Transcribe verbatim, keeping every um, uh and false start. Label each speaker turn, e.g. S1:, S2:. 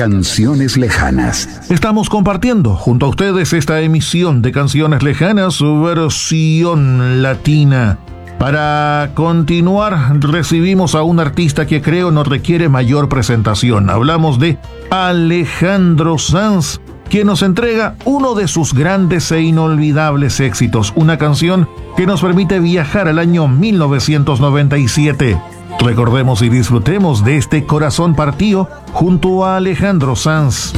S1: Canciones Lejanas.
S2: Estamos compartiendo junto a ustedes esta emisión de Canciones Lejanas, su versión latina. Para continuar, recibimos a un artista que creo no requiere mayor presentación. Hablamos de Alejandro Sanz, quien nos entrega uno de sus grandes e inolvidables éxitos, una canción que nos permite viajar al año mil novecientos noventa y siete. Recordemos y disfrutemos de este corazón partido junto a Alejandro Sanz.